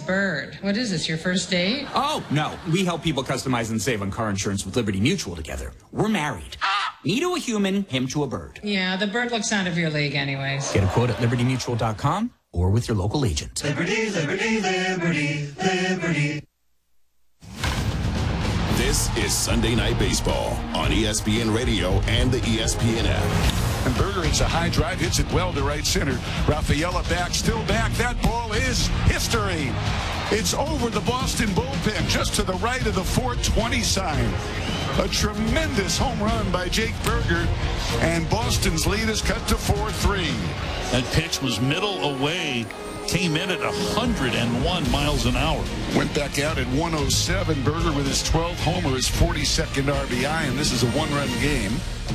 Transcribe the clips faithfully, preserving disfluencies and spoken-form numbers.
Bird. What is this, your first date? Oh, no. We help people customize and save on car insurance with Liberty Mutual together. We're married. Me to a human, him to a bird. Yeah, the bird looks out of your league anyways. Get a quote at liberty mutual dot com or with your local agent. Liberty, liberty, liberty, liberty. This is Sunday Night Baseball on E S P N Radio and the E S P N app. And Berger hits a high drive, hits it well to right center. Rafaela back, still back. That ball is history. It's over the Boston bullpen, just to the right of the four twenty sign. A tremendous home run by Jake Berger, and Boston's lead is cut to four three. That pitch was middle away, came in at one hundred one miles an hour. Went back out at one oh seven. Berger with his twelfth homer, his forty-second R B I, and this is a one-run game.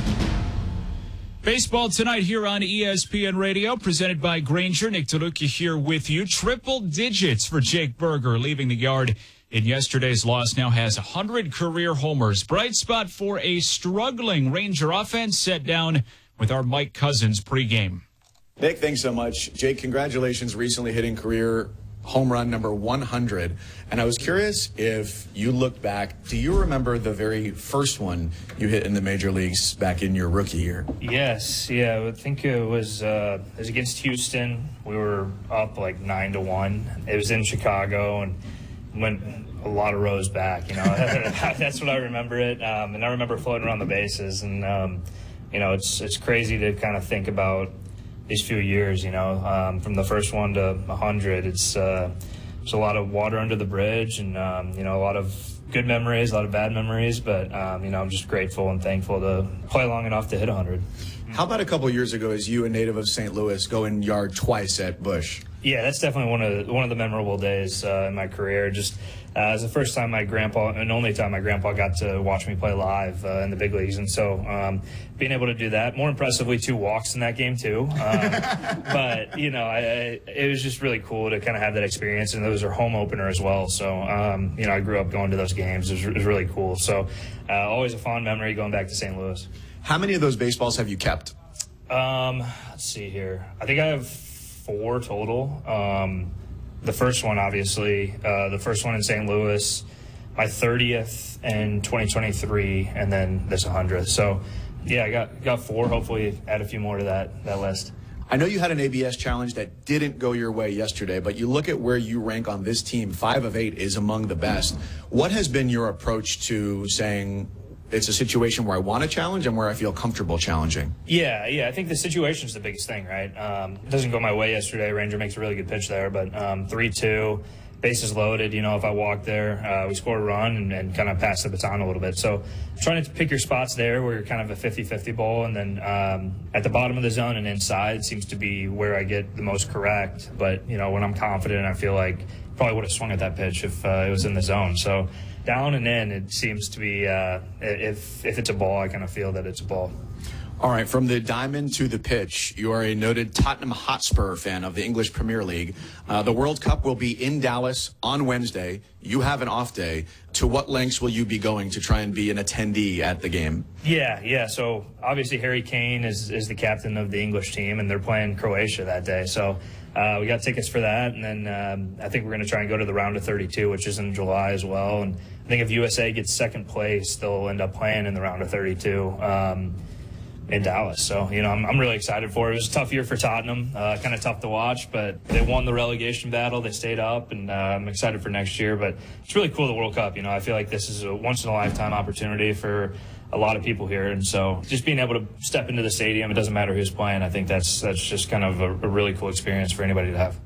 Baseball tonight here on E S P N Radio, presented by Grainger. Nick DeLuca here with you. Triple digits for Jake Berger, leaving the yard in yesterday's loss. Now has one hundred career homers. Bright spot for a struggling Ranger offense, set down with our Mike Cousins pregame. Nick, thanks so much. Jake, congratulations recently hitting career home run number one hundred. And I was curious if you look back, do you remember the very first one you hit in the major leagues back in your rookie year? Yes, yeah, I think it was uh, it was against Houston. We were up like nine to one. It was in Chicago and went a lot of rows back. You know, that's what I remember it. Um, and I remember floating around the bases. And um, you know, it's it's crazy to kind of think about these few years, you know, um, from the first one to one hundred. It's uh, there's a lot of water under the bridge, and um, you know, a lot of good memories, a lot of bad memories, but um, you know, I'm just grateful and thankful to play long enough to hit one hundred. How about a couple years ago, as you, a native of Saint Louis, going yard twice at Busch? Yeah, that's definitely one of the, one of the memorable days uh, in my career. Just uh, it was the first time my grandpa, and only time my grandpa got to watch me play live uh, in the big leagues, and so um, being able to do that, more impressively, two walks in that game too. Um, but you know, I, I, it was just really cool to kind of have that experience, and those are home opener as well. So um, you know, I grew up going to those games. It was, it was really cool. So uh, always a fond memory going back to Saint Louis. How many of those baseballs have you kept? Um, let's see here. I think I have four total. Um, the first one, obviously, uh, the first one in Saint Louis, my thirtieth in twenty twenty-three, and then this one hundredth. So, yeah, I got got four. Hopefully, add a few more to that that list. I know you had an A B S challenge that didn't go your way yesterday, but you look at where you rank on this team. Five of eight is among the best. What has been your approach to saying, it's a situation where I want to challenge and where I feel comfortable challenging? Yeah, yeah. I think the situation's the biggest thing, right? Um, it doesn't go my way yesterday. Ranger makes a really good pitch there, but um, three two, bases loaded. You know, if I walk there, uh, we score a run and, and kind of pass the baton a little bit. So trying to pick your spots there where you're kind of a fifty-fifty ball, and then um, at the bottom of the zone and inside seems to be where I get the most correct. But, you know, when I'm confident, I feel like probably would have swung at that pitch if uh, it was in the zone. So down and in, it seems to be, uh, if if it's a ball, I kind of feel that it's a ball. All right, from the diamond to the pitch, you are a noted Tottenham Hotspur fan of the English Premier League. Uh, the World Cup will be in Dallas on Wednesday. You have an off day. To what lengths will you be going to try and be an attendee at the game? Yeah, yeah. So obviously Harry Kane is, is the captain of the English team, and they're playing Croatia that day. So uh, we got tickets for that, and then um, I think we're going to try and go to the round of thirty-two, which is in July as well. And I think if U S A gets second place, they'll end up playing in the round of thirty-two. Um, in Dallas. So, you know, I'm, I'm really excited for it. It was a tough year for Tottenham, uh, kind of tough to watch, but they won the relegation battle. They stayed up, and uh, I'm excited for next year. But it's really cool, the World Cup. You know, I feel like this is a once-in-a-lifetime opportunity for a lot of people here. And so just being able to step into the stadium, it doesn't matter who's playing, I think that's that's just kind of a, a really cool experience for anybody to have.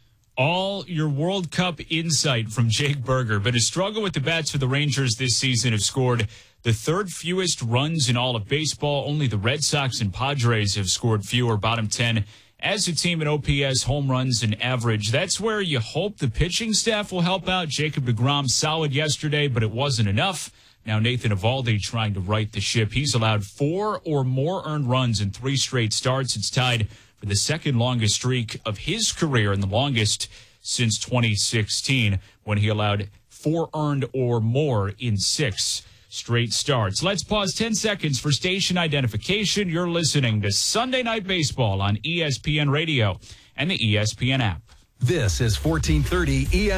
All your World Cup insight from Jake Berger, but his struggle with the bats for the Rangers this season have scored the third fewest runs in all of baseball. Only the Red Sox and Padres have scored fewer, bottom ten as a team in O P S, home runs, and average. That's where you hope the pitching staff will help out. Jacob deGrom solid yesterday, but it wasn't enough. Now Nathan Eovaldi trying to right the ship. He's allowed four or more earned runs in three straight starts. It's tied for the second longest streak of his career and the longest since twenty sixteen, when he allowed four earned or more in six straight starts. Let's pause ten seconds for station identification. You're listening to Sunday Night Baseball on E S P N Radio and the E S P N app. This is fourteen thirty E S P N.